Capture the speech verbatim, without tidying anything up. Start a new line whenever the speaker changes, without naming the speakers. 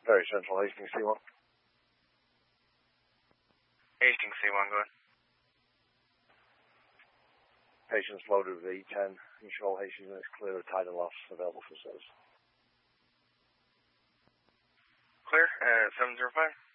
Very Central, Hastings C one.
Hastings C one, go ahead.
Patients loaded with E ten. Ensure Hastings units clear of tidal loss available for service.
Clear, uh, seven zero five.